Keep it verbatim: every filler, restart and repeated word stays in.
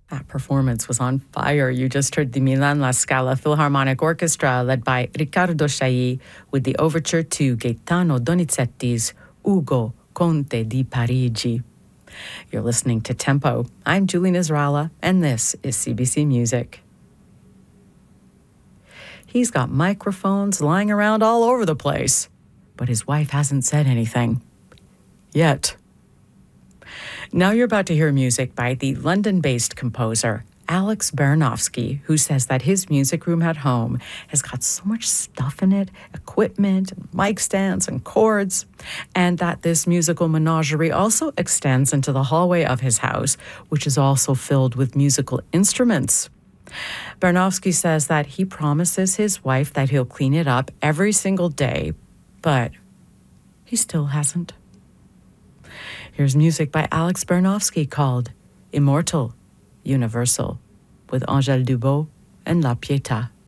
That performance was on fire. You just heard the Milan La Scala Philharmonic Orchestra led by Riccardo Chailly with the overture to Gaetano Donizetti's Ugo, Conte di Parigi. You're listening to Tempo. I'm Julie Nisralla, and this is C B C Music. He's got microphones lying around all over the place, but his wife hasn't said anything. Yet. Now you're about to hear music by the London-based composer Alex Baranovsky, who says that his music room at home has got so much stuff in it, equipment, mic stands, and chords, and that this musical menagerie also extends into the hallway of his house, which is also filled with musical instruments. Baranovsky says that he promises his wife that he'll clean it up every single day, but he still hasn't. Here's music by Alex Baranovsky called Immortal, Universal, with Angèle Dubot and La Pietà.